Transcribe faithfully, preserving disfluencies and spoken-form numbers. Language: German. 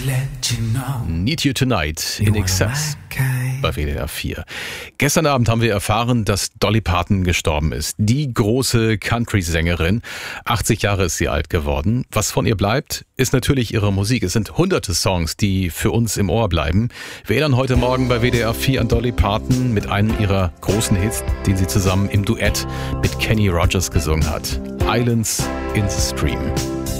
Need You Tonight in Excess bei W D R vier. Gestern Abend haben wir erfahren, dass Dolly Parton gestorben ist. Die große Country-Sängerin. achtzig Jahre ist sie alt geworden. Was von ihr bleibt, ist natürlich ihre Musik. Es sind hunderte Songs, die für uns im Ohr bleiben. Wir erinnern heute Morgen bei W D R vier an Dolly Parton mit einem ihrer großen Hits, den sie zusammen im Duett mit Kenny Rogers gesungen hat. Islands in the Stream.